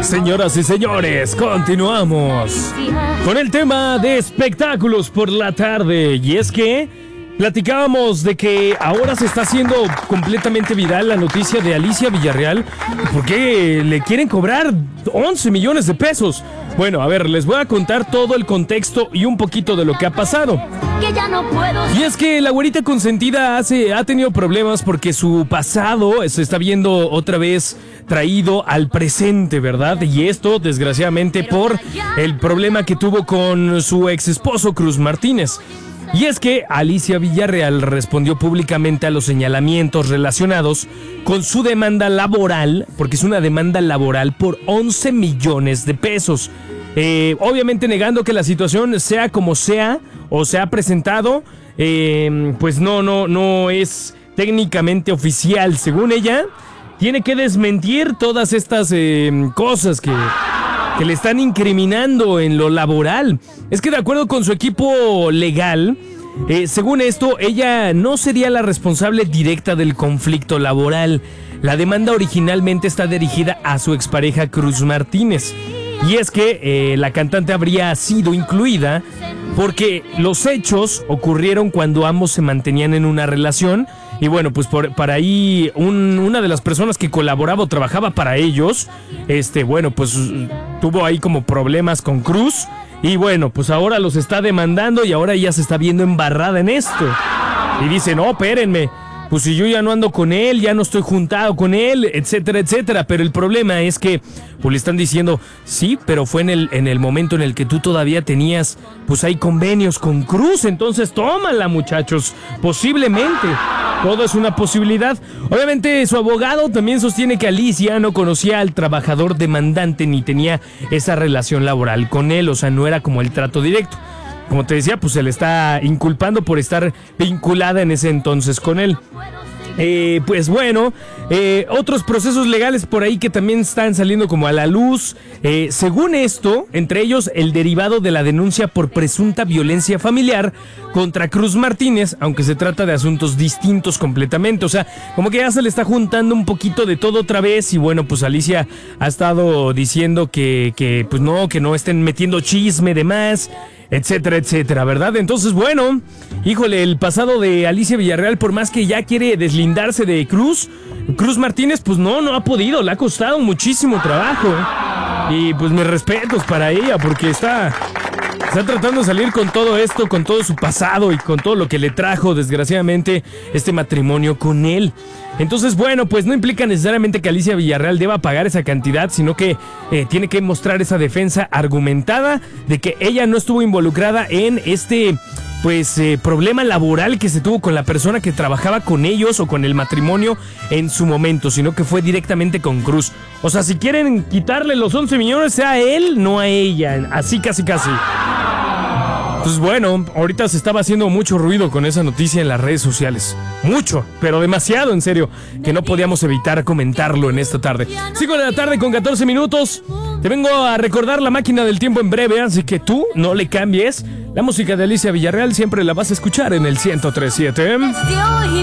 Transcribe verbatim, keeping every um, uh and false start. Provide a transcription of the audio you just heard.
Señoras y señores, continuamos con el tema de espectáculos por la tarde. Y es que platicábamos de que ahora se está haciendo completamente viral la noticia de Alicia Villarreal, porque le quieren cobrar once millones de pesos. Bueno, a ver, les voy a contar todo el contexto y un poquito de lo que ha pasado. Que ya no puedo. Y es que la güerita consentida hace, ha tenido problemas porque su pasado se está viendo otra vez traído al presente, ¿verdad? Y esto, desgraciadamente, por el problema que tuvo con su ex esposo, Cruz Martínez. Y es que Alicia Villarreal respondió públicamente a los señalamientos relacionados con su demanda laboral, porque es una demanda laboral por once millones de pesos. Eh, obviamente negando que la situación sea como sea o se ha presentado, eh, pues no, no, no es técnicamente oficial. Según ella, tiene que desmentir todas estas eh, cosas que... que le están incriminando en lo laboral. Es que de acuerdo con su equipo legal, eh, según esto, ella no sería la responsable directa del conflicto laboral. La demanda originalmente está dirigida a su expareja Cruz Martínez. Y es que eh, la cantante habría sido incluida porque los hechos ocurrieron cuando ambos se mantenían en una relación. Y bueno, pues por, para ahí un, una de las personas que colaboraba o trabajaba para ellos, este, bueno, pues tuvo ahí como problemas con Cruz. Y bueno, pues ahora los está demandando y ahora ella se está viendo embarrada en esto. Y dice, no, espérenme, pues si yo ya no ando con él, ya no estoy juntado con él, etcétera, etcétera. Pero el problema es que pues le están diciendo, sí, pero fue en el, en el momento en el que tú todavía tenías, pues hay convenios con Cruz, entonces tómala, muchachos, posiblemente. Todo es una posibilidad. Obviamente su abogado también sostiene que Alicia no conocía al trabajador demandante ni tenía esa relación laboral con él, o sea, no era como el trato directo. Como te decía, pues se le está inculpando por estar vinculada en ese entonces con él. Eh, pues bueno, eh, otros procesos legales por ahí que también están saliendo como a la luz. Eh, según esto, entre ellos el derivado de la denuncia por presunta violencia familiar contra Cruz Martínez, aunque se trata de asuntos distintos completamente. O sea, como que ya se le está juntando un poquito de todo otra vez. Y bueno, pues Alicia ha estado diciendo que, que pues no, que no estén metiendo chisme de más, etcétera, etcétera, ¿verdad? Entonces, bueno, híjole, el pasado de Alicia Villarreal, por más que ya quiere deslindarse de Cruz, Cruz Martínez, pues no, no ha podido, le ha costado muchísimo trabajo. Y pues mis respetos para ella, porque está, está tratando de salir con todo esto, con todo su pasado y con todo lo que le trajo, desgraciadamente, este matrimonio con él. Entonces, bueno, pues no implica necesariamente que Alicia Villarreal deba pagar esa cantidad, sino que eh, tiene que mostrar esa defensa argumentada de que ella no estuvo involucrada en este, pues, eh, problema laboral que se tuvo con la persona que trabajaba con ellos o con el matrimonio en su momento, sino que fue directamente con Cruz. O sea, si quieren quitarle los once millones, sea a él, no a ella. Así, casi, casi. Entonces, bueno, ahorita se estaba haciendo mucho ruido con esa noticia en las redes sociales. Mucho, pero demasiado, en serio, que no podíamos evitar comentarlo en esta tarde. cinco de la tarde con catorce minutos. Te vengo a recordar la máquina del tiempo en breve, así que tú no le cambies. La música de Alicia Villarreal siempre la vas a escuchar en el ciento tres punto siete.